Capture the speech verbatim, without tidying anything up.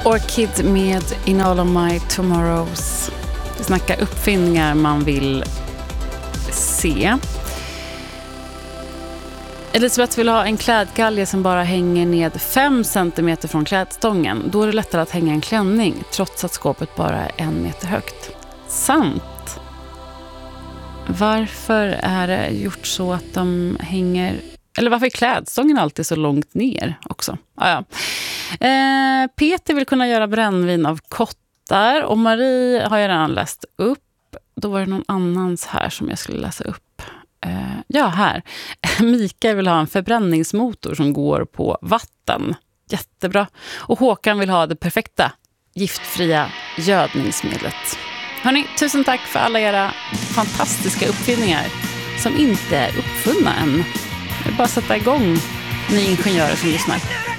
Orchid med In All of My Tomorrows. Vi snackar uppfinningar man vill se. Elisabeth vill ha en klädgalge som bara hänger ned fem centimeter från klädstången. Då är det lättare att hänga en klänning trots att skåpet bara är en meter högt. Sant. Varför är det gjort så att de hänger... Eller varför är klädstången alltid så långt ner också? Ah, ja. eh, Peter vill kunna göra brännvin av kottar. Och Marie har jag redan läst upp. Då var det någon annans här som jag skulle läsa upp. Eh, ja, här. Mikael vill ha en förbränningsmotor som går på vatten. Jättebra. Och Håkan vill ha det perfekta giftfria gödningsmedlet. Hörrni, tusen tack för alla era fantastiska uppfinningar som inte är uppfunna än. Det är bara att sätta igång, ni ingenjörer som lyssnar.